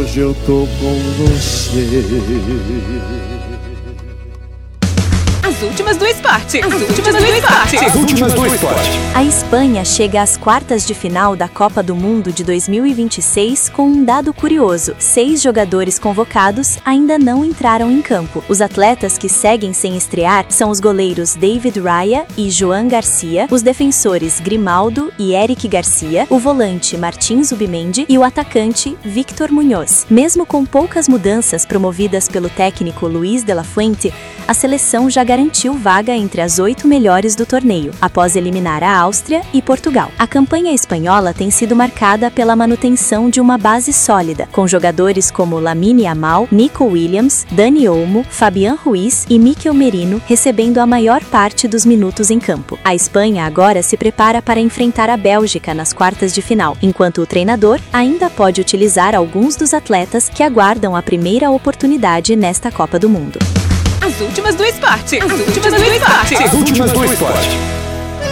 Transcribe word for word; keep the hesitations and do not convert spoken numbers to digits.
hoje eu tô com você. As últimas do esporte. As últimas do esporte. As últimas do esporte. A Espanha chega às quartas de final da Copa do Mundo de dois mil e vinte e seis com um dado curioso. Seis jogadores convocados ainda não entraram em campo. Os atletas que seguem sem estrear são os goleiros David Raya e Joan Garcia, os defensores Grimaldo e Eric Garcia, o volante Martín Zubimendi e o atacante Víctor Muñoz. Mesmo com poucas mudanças promovidas pelo técnico Luis de la Fuente, a seleção já garantiu vaga entre as oito melhores do torneio, após eliminar a Áustria e Portugal. A campanha espanhola tem sido marcada pela manutenção de uma base sólida, com jogadores como Lamine Yamal, Nico Williams, Dani Olmo, Fabián Ruiz e Mikel Merino recebendo a maior parte dos minutos em campo. A Espanha agora se prepara para enfrentar a Bélgica nas quartas de final, enquanto o treinador ainda pode utilizar alguns dos atletas que aguardam a primeira oportunidade nesta Copa do Mundo. As últimas do esporte. As últimas do esporte. As últimas do esporte.